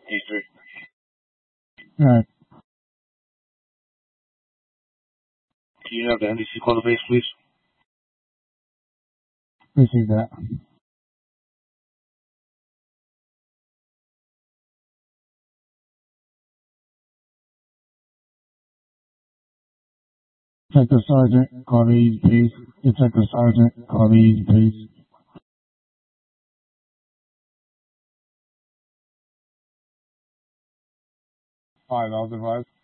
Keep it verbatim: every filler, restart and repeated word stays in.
History. Alright. Can you have the N B C call the base, please? Appreciate that. Detective Sergeant, call the easy, please. Detective Sergeant, call the easy, please. Five, I was advised.